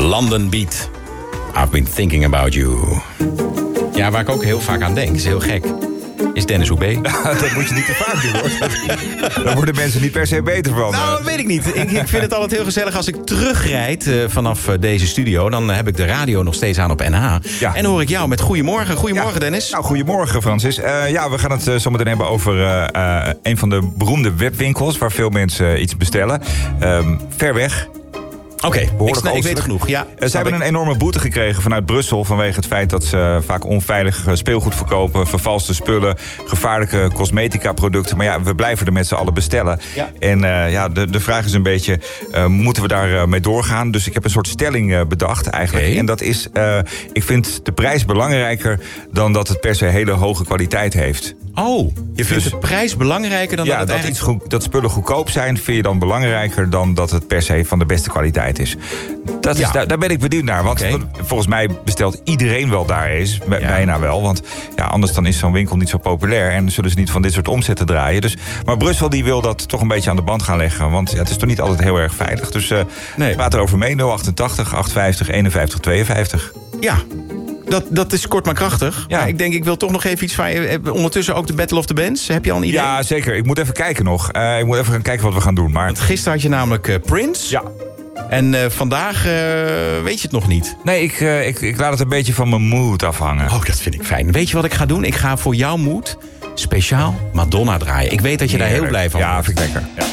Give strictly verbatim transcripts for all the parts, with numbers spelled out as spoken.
London Beat. I've been thinking about you. Ja, waar ik ook heel vaak aan denk, is heel gek, is Dennis Hoebe. Dat moet je niet te vaak doen, hoor. Daar worden mensen niet per se beter van. Nou, dat weet ik niet. Ik, ik vind het altijd heel gezellig als ik terugrijd uh, vanaf uh, deze studio. Dan heb ik de radio nog steeds aan op N H. Ja. En dan hoor ik jou met goedemorgen. Goedemorgen, ja. Dennis. Nou, goedemorgen, Francis. Uh, ja, we gaan het uh, zo meteen hebben over uh, uh, een van de beroemde webwinkels waar veel mensen uh, iets bestellen. Um, ver weg. Oké, okay, ik, ik weet genoeg. Ja, uh, ze hebben een enorme boete gekregen vanuit Brussel vanwege het feit dat ze vaak onveilig speelgoed verkopen, vervalste spullen, gevaarlijke cosmetica-producten. Maar ja, we blijven er met z'n allen bestellen. Ja. En uh, ja, de, de vraag is een beetje, uh, moeten we daar uh, mee doorgaan? Dus ik heb een soort stelling uh, bedacht eigenlijk. Okay. En dat is, uh, ik vind de prijs belangrijker dan dat het per se hele hoge kwaliteit heeft. Oh, je vindt dus de prijs belangrijker dan ja, dat het dat, eigenlijk... iets goed, dat spullen goedkoop zijn, vind je dan belangrijker dan dat het per se van de beste kwaliteit is. Dat is ja. daar, daar ben ik benieuwd naar. Want okay. volgens mij bestelt iedereen wel daar eens. Ja. Bijna wel. Want ja, anders dan is zo'n winkel niet zo populair. En zullen ze niet van dit soort omzetten draaien. Dus, maar Brussel die wil dat toch een beetje aan de band gaan leggen. Want ja, het is toch niet altijd heel erg veilig. Dus uh, nee. praat erover mee. nul achtentachtig, achtenvijftig, eenenvijftig, tweeënvijftig. Ja. Dat, dat is kort maar krachtig. Ja. Maar ik denk, ik wil toch nog even iets van je. Ondertussen ook de Battle of the Bands. Heb je al een idee? Ja, zeker. Ik moet even kijken nog. Uh, ik moet even gaan kijken wat we gaan doen. Maar... Want gisteren had je namelijk uh, Prince. Ja. En uh, vandaag uh, weet je het nog niet. Nee, ik, uh, ik, ik laat het een beetje van mijn mood afhangen. Oh, dat vind ik fijn. Weet je wat ik ga doen? Ik ga voor jouw mood speciaal Madonna draaien. Ik weet dat je Heerlijk. daar heel blij van ja, wordt. Ja, vind ik lekker. Ja.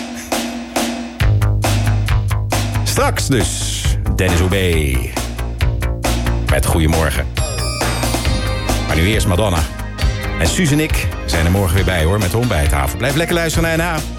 Straks dus Dennis Hoebe. Met Goedemorgen. Maar nu eerst Madonna. En Suus en ik zijn er morgen weer bij, hoor, met de ontbijttafel. Blijf lekker luisteren naar N H.